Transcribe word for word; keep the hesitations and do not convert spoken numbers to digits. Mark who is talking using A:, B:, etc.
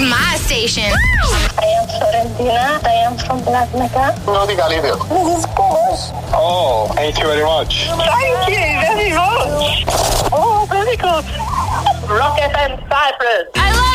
A: my station.
B: I am Florentina. I am from Black Mecca.
C: No diga líder.
B: This is Porsche.
C: Oh, thank you very much.
B: Thank you very much. Oh, very good. Rock F M Cyprus.